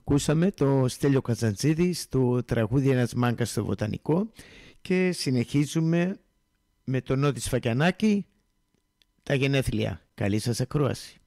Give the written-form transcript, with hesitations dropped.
Ακούσαμε το Στέλιο Καζαντζίδη στο τραγούδι «Ένας μάγκας στο Βοτανικό» και συνεχίζουμε με τον Νότι Σφακιανάκη, τα γενέθλια. Καλή σας ακρόαση.